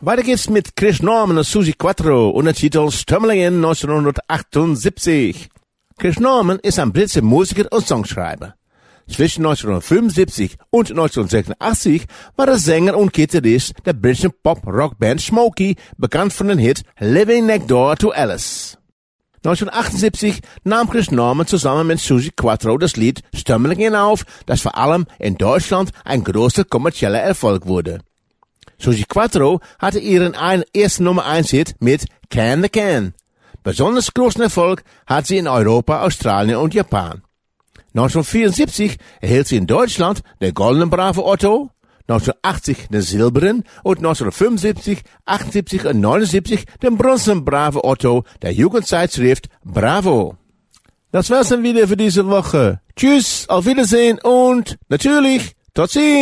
Weiter geht's mit Chris Norman und Suzi Quatro und der Titel Stummelingen 1978. Chris Norman ist ein britischer Musiker und Songschreiber. Zwischen 1975 und 1986 war er Sänger und Gitarrist der britischen Pop-Rock-Band Smokey, bekannt von dem Hit Living Next Door to Alice. 1978 nahm Chris Norman zusammen mit Suzi Quatro das Lied Stummelingen auf, das vor allem in Deutschland ein großer kommerzieller Erfolg wurde. Suzi Quatro hatte ihren ersten Nummer 1 Hit mit Can the Can. Besonders großen Erfolg hat sie in Europa, Australien und Japan. 1974 erhielt sie in Deutschland den goldenen Bravo Otto, 1980 den silbernen und 1975, 78 und 79 den bronzenen Bravo Otto der Jugendzeitschrift Bravo. Das war's dann wieder für diese Woche. Tschüss, auf Wiedersehen und natürlich, tot ziens!